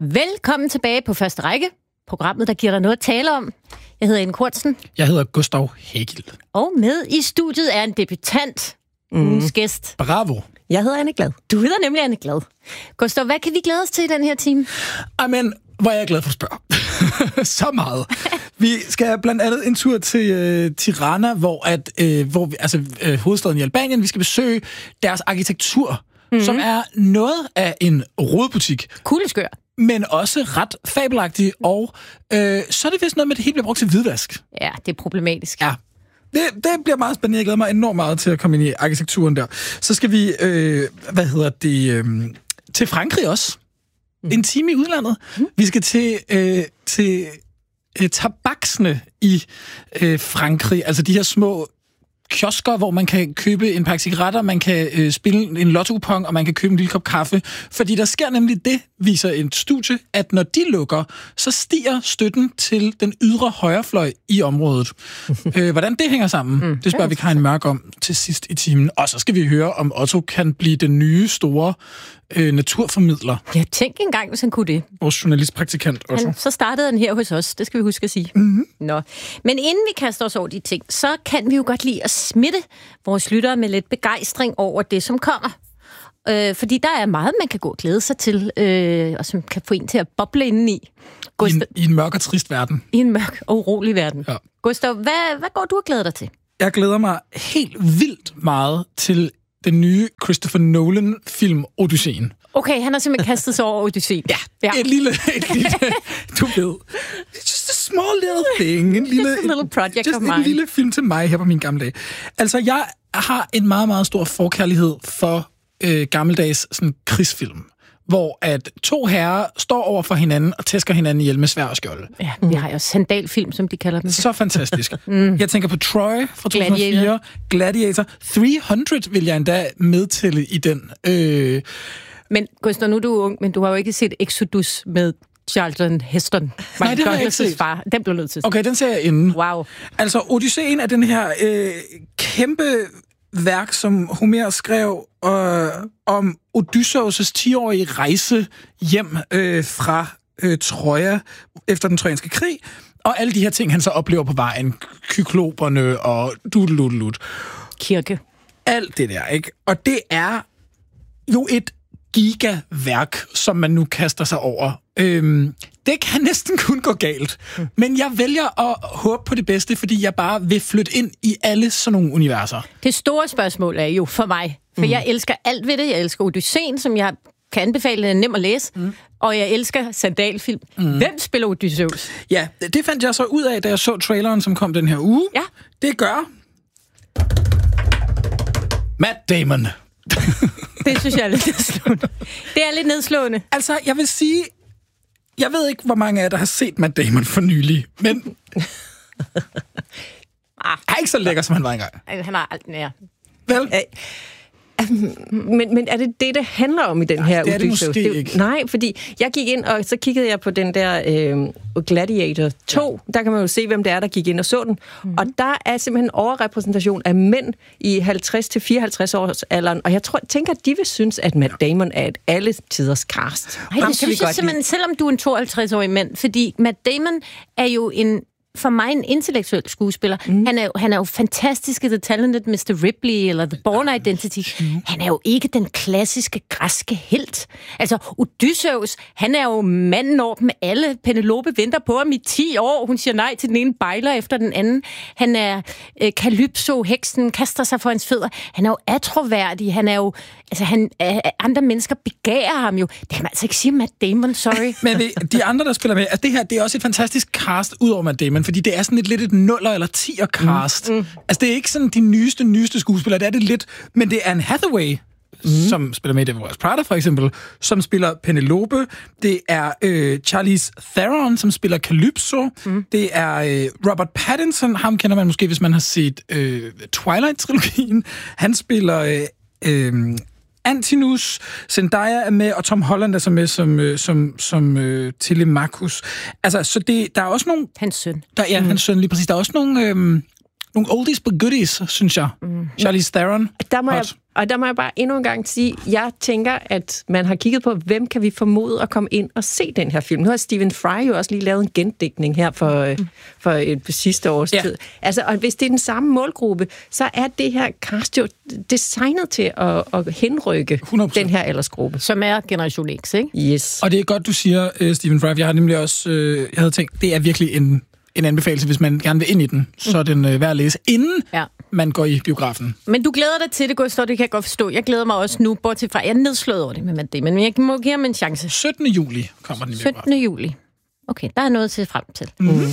Velkommen tilbage på Første Række, programmet, der giver dig noget at tale om. Jeg hedder Anne Kortsen. Jeg hedder Gustav Hegel. Og med i studiet er en debutant, ugens gæst. Bravo. Jeg hedder Anne Glad. Du hedder nemlig Anne Glad. Gustav, hvad kan vi glæde os til i den her time? Amen, hvor er jeg glad for at spørge. Så meget. Vi skal blandt andet en tur til Tirana, hvor hovedstaden i Albanien, vi skal besøge deres arkitektur, som er noget af en rodebutik. Kuldeskør. Men også ret fabelagtig, og så er det vist noget med, at det hele bliver brugt til hvidvask. Ja, det er problematisk. Ja. Det bliver meget spændende. Jeg glæder mig enormt meget til at komme ind i arkitekturen der. Så skal vi, til Frankrig også. En time i udlandet. Vi skal til tabaksene i Frankrig. Altså de her små kiosker, hvor man kan købe en pakke cigaretter, man kan spille en lotto-kupon, og man kan købe en lille kop kaffe. Fordi der sker nemlig det, viser et studie, at når de lukker, så stiger støtten til den ydre højrefløj i området. Hvordan det hænger sammen, det spørger vi Karin Mørk om til sidst i timen. Og så skal vi høre, om Otto kan blive den nye store naturformidler. Ja, tænk engang, hvis han kunne det. Vores journalistpraktikant Otto. Så startede han her hos os, det skal vi huske at sige. Nå. Men inden vi kaster os over de ting, så kan vi jo godt lide at smitte vores lyttere med lidt begejstring over det, som kommer. Fordi der er meget, man kan gå og glæde sig til, og som kan få en til at boble indeni. I en mørk og trist verden. I en mørk og urolig verden. Ja. Gustav, hvad går du og glæder dig til? Jeg glæder mig helt vildt meget til den nye Christopher Nolan-film Odysseen. Okay, han har simpelthen kastet sig over Odysseen. Ja. Et lille, du ved. It's just a small little thing. En little project of mine. En lille film til mig her på min gamle dag. Altså, jeg har en meget, meget stor forkærlighed for gammeldags sådan, krigsfilm, hvor at to herrer står over for hinanden og tæsker hinanden ihjel med sværd og skjolde. Ja, vi har jo sandalfilm, som de kalder dem. Så fantastisk. Jeg tænker på Troy fra 2004, Gladiator. 300 vil jeg endda medtælle i den. Men Gustav, nu er du ung, men du har jo ikke set Exodus med Charlton Heston. Nej, det har jeg ikke set. Far. Den blev nødt til. Okay, den ser jeg inden. Wow. Altså, Odysseen er den her kæmpe værk, som Homer skrev om Odysseus' 10-årige rejse hjem fra Troja efter den trojanske krig, og alle de her ting, han så oplever på vejen. Kykloperne og dudeludelut. Kirke. Alt det der, ikke? Og det er jo et gigaværk, som man nu kaster sig over. Det kan næsten kun gå galt. Men jeg vælger at håbe på det bedste, fordi jeg bare vil flytte ind i alle sådan nogle universer. Det store spørgsmål er jo for mig, for jeg elsker alt ved det. Jeg elsker Odysseen, som jeg kan anbefale, den er nem at læse, og jeg elsker sandalfilm. Hvem spiller Odysseus? Ja, det fandt jeg så ud af, da jeg så traileren, som kom den her uge. Ja. Det gør Matt Damon. Det synes jeg er lidt nedslående. Det er lidt nedslående. Altså, jeg vil sige, jeg ved ikke, hvor mange af jer, der har set Matt Damon for nylig, men han er ikke så lækker, som han var engang. Han har alt nær. Vel? Men er det det handler om i den her det er det måske ikke. Nej, fordi jeg gik ind, og så kiggede jeg på den der Gladiator 2. Ja. Der kan man jo se, hvem det er, der gik ind og så den. Og der er simpelthen en overrepræsentation af mænd i 50-54 års alderen. Og jeg tænker, at de vil synes, at Matt Damon er et alle tiders cast. Nej, det synes jeg simpelthen, selvom du er en 52-årig mand, fordi Matt Damon er jo for mig en intellektuel skuespiller. Han er jo fantastisk i The Talented Mr. Ripley eller The Bourne Identity. Han er jo ikke den klassiske græske helt. Altså, Odysseus, han er jo manden over dem alle. Penelope venter på ham i 10 år. Hun siger nej til den ene bejler efter den anden. Han er Calypso, heksen, kaster sig for hans fødder. Han er jo atroværdig. Han er jo... Altså, andre mennesker begærer ham jo. Det kan man altså ikke sige Matt Damon, sorry. Men de andre, der spiller med, altså det her, det er også et fantastisk cast ud over Matt Damon, fordi det er sådan lidt et 0'er eller 10'er cast. Altså, det er ikke sådan de nyeste skuespillere, det er det lidt, men det er Anne Hathaway, som spiller med i Devil Wears Prada, for eksempel, som spiller Penelope. Det er Charlize Theron, som spiller Calypso. Det er Robert Pattinson, ham kender man måske, hvis man har set Twilight-trilogien. Han spiller Antinous, Zendaya er med, og Tom Holland er så med som Telemachus. Altså, så der er også nogle... Hans søn. Hans søn, lige præcis. Der er også nogle nogle oldies but goodies, synes jeg. Charlize Theron. Der må jeg bare endnu en gang sige, jeg tænker, at man har kigget på, hvem kan vi formode at komme ind og se den her film. Nu har Stephen Fry jo også lige lavet en gendækning her for et sidste års tid. Altså, og hvis det er den samme målgruppe, så er det her cast jo designet til at henrykke 100%. Den her aldersgruppe. Som er Generation X, ikke? Yes. Og det er godt, du siger, Stephen Fry. Jeg har nemlig også jeg havde tænkt, det er virkelig en anbefaling, hvis man gerne vil ind i den, så er den værd at læse, inden man går i biografen. Men du glæder dig til det, Gustav, det kan jeg godt forstå. Jeg glæder mig også nu, bortset fra, jeg er nedslået over det med Matt Damon, men jeg må give ham en chance. 17. juli kommer den i biografen. 17. juli. Okay, der er noget at se frem til.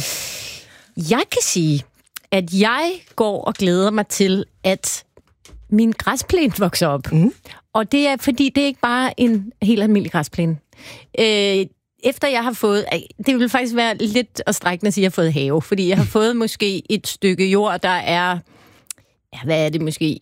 Jeg kan sige, at jeg går og glæder mig til, at min græsplæne vokser op. Og det er, fordi det er ikke bare en helt almindelig græsplæne. Efter jeg har fået... Det vil faktisk være lidt at strække at sige, at jeg har fået have. Fordi jeg har fået måske et stykke jord, der er... Ja, hvad er det måske?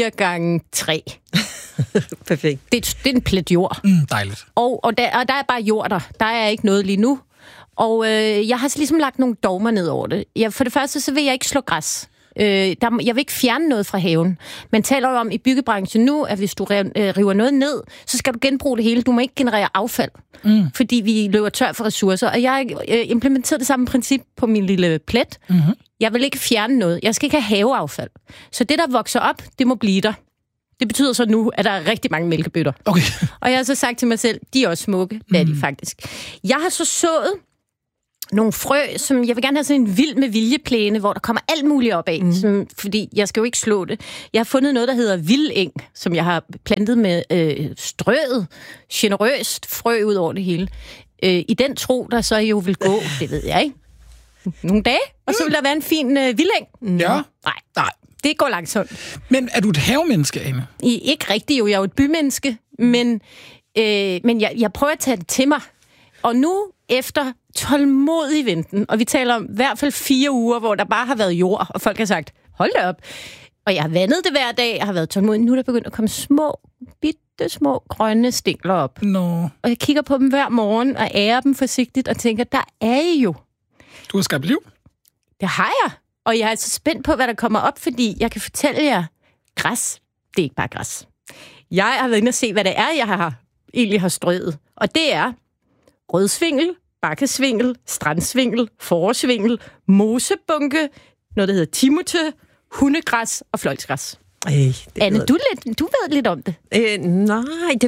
4x3. Perfekt. Det er en plet jord. Dejligt. Og der er bare jord der. Der er ikke noget lige nu. Og jeg har ligesom lagt nogle dogmer ned over det. For det første, så vil jeg ikke slå græs. Jeg vil ikke fjerne noget fra haven. Man taler jo om i byggebranchen nu, at hvis du river noget ned, så skal du genbruge det hele. Du må ikke generere affald, fordi vi løber tør for ressourcer. Og jeg har implementeret det samme princip på min lille plet. Jeg vil ikke fjerne noget. Jeg skal ikke have haveaffald. Så det, der vokser op, det må blive der. Det betyder så nu, at der er rigtig mange mælkebøtter. Okay. Og jeg har så sagt til mig selv, de er også smukke. Det er de faktisk. Jeg har så sået nogle frø, som jeg vil gerne have sådan en vild med viljeplæne, hvor der kommer alt muligt op af, fordi jeg skal jo ikke slå det. Jeg har fundet noget, der hedder vildeng, som jeg har plantet med strøet, generøst frø ud over det hele. I den tro, der så jo vil gå, det ved jeg ikke, nogle dage, og så vil der være en fin vildeng. Ja. Nej. Det går langsomt. Men er du et havemenneske, Ane? Ikke rigtigt jo, jeg er jo et bymenneske, men jeg prøver at tage det til mig. Og nu, efter tålmodig venten, og vi taler om i hvert fald 4 uger, hvor der bare har været jord, og folk har sagt, hold da op. Og jeg har vandet det hver dag, jeg har været tålmodig. Nu er der begyndt at komme bitte små grønne stængler op. No. Og jeg kigger på dem hver morgen, og ærer dem forsigtigt, og tænker, der er I jo. Du har skabt liv. Det har jeg. Og jeg er så spændt på, hvad der kommer op, fordi jeg kan fortælle jer, græs, det er ikke bare græs. Jeg har været inde og se, hvad det er, jeg egentlig har strøget. Og det er rødsvingel, bakkesvingel, strandsvingel, forårsvingel, mosebunke, noget, der hedder timote, hundegræs og fløjlsgræs. Anne, du ved lidt om det. Nej,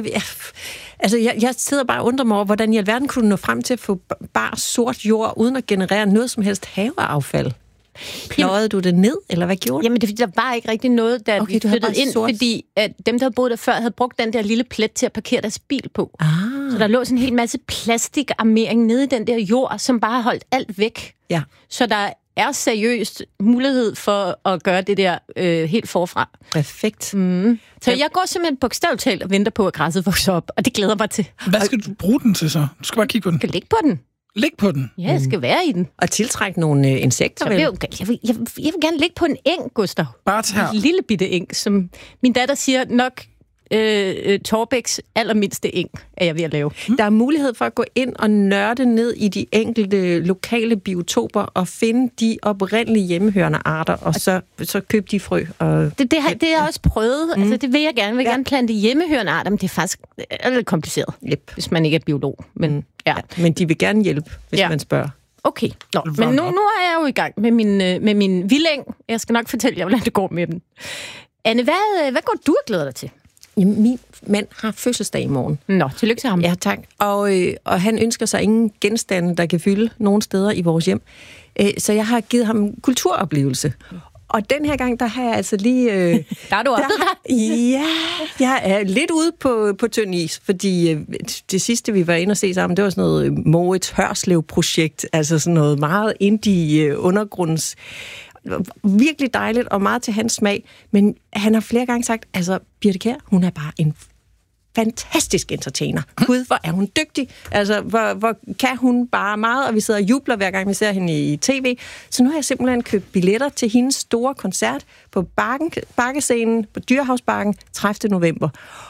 altså jeg sidder bare og undrer mig over, hvordan i alverden kunne du nå frem til at få bare sort jord, uden at generere noget som helst haveaffald? Pløjede du det ned, eller hvad gjorde du? Jamen, det er fordi, der var ikke rigtig noget, der vi flyttede ind, fordi at dem, der havde boet der før, havde brugt den der lille plet til at parkere deres bil på. Så der lå sådan en hel masse plastikarmering nede i den der jord, som bare holdt alt væk. Ja. Så der er seriøst mulighed for at gøre det der helt forfra. Perfekt. Så jeg går simpelthen bogstaveligt talt og venter på, at græsset vokser op, og det glæder mig til. Hvad skal du bruge den til så? Du skal bare kigge på den. Jeg skal ligge på den. Ligge på den? Ja, jeg skal være i den. Og tiltrække nogle insekter, vel? Jeg vil gerne ligge på en eng, Gustav. Bare til her. En lille bitte eng, som min datter siger nok Torbæks allermindste eng, er jeg ved at lave. Der er mulighed for at gå ind og nørde ned i de enkelte lokale biotoper og finde de oprindelige hjemmehørende arter, og så købe de frø. Og det har jeg også prøvet. Altså, det vil jeg gerne. Jeg vil gerne plante hjemmehørende arter, men det er faktisk lidt kompliceret, hvis man ikke er biolog. Men, men de vil gerne hjælpe, hvis man spørger. Okay, men nu er jeg jo i gang med min vildeng. Jeg skal nok fortælle jer, hvordan det går med dem. Anne, hvad går du og glæder dig til? Jamen, min mand har fødselsdag i morgen. Nå, tillykke til ham. Ja, tak. Og han ønsker sig ingen genstande, der kan fylde nogen steder i vores hjem. Så jeg har givet ham kulturoplevelse. Og den her gang, der har jeg altså lige... Der er du oppe. Ja, jeg er lidt ude på tynd is, fordi det sidste, vi var inde og se sammen, det var sådan noget Moritz Hørslev-projekt, altså sådan noget meget indie undergrunds... Virkelig dejligt og meget til hans smag, men han har flere gange sagt, altså Birthe Kjær, hun er bare en fantastisk entertainer. Gud, hvor er hun dygtig. Altså, hvor kan hun bare meget, og vi sidder og jubler hver gang, vi ser hende i tv. Så nu har jeg simpelthen købt billetter til hendes store koncert på Bakkescenen på Dyrehavsbakken 30. november.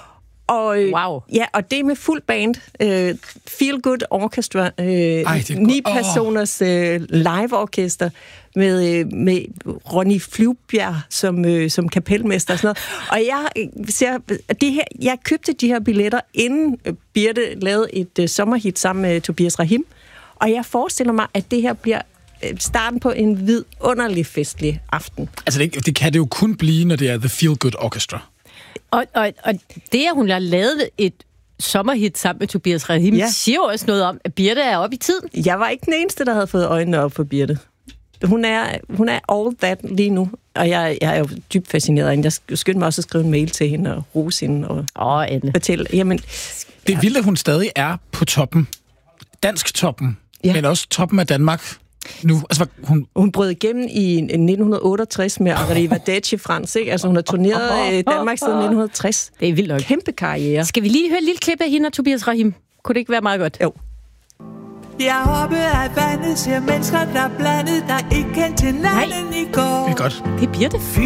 Wow. Ja, og det er med fuld band. Feel Good Orchestra. 9 personers live-orkester med Ronny Flyvbjerg som kapelmester og sådan noget. Og jeg købte de her billetter, inden Birte lavede et sommerhit sammen med Tobias Rahim. Og jeg forestiller mig, at det her bliver starten på en vidunderlig festlig aften. Altså, det kan det jo kun blive, når det er The Feel Good Orchestra. Og det, at hun har lavet et sommerhit sammen med Tobias Rahim, siger jo også noget om, at Birte er oppe i tiden. Jeg var ikke den eneste, der havde fået øjnene op for Birte. Hun er all that lige nu, og jeg er jo dybt fascineret af hende. Jeg skyndte mig også at skrive en mail til hende og rose hende og fortælle. Jamen, det er vildt, at hun stadig er på toppen. Dansk toppen, men også toppen af Danmark. Nu, altså, hun brød igennem i 1968 med Arrivederci Frans, ikke? Altså hun har turneret Danmark siden 1960. Det er vildt nok. Kæmpe karriere. Skal vi lige høre et lille klip af hende og Tobias Rahim? Kunne det ikke være meget godt? Jo. Jeg hoppe af vandet, ser mennesker, der er blandet, der ikke kendte hinanden i går. Det er godt. Det er Birte.